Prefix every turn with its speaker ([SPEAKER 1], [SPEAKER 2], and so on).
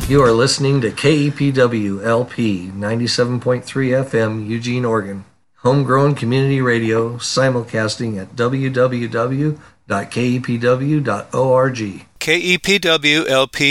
[SPEAKER 1] You are listening to KEPW LP 97.3 FM, Eugene, Oregon. Homegrown community radio, simulcasting at www.kepw.org.
[SPEAKER 2] KEPW LP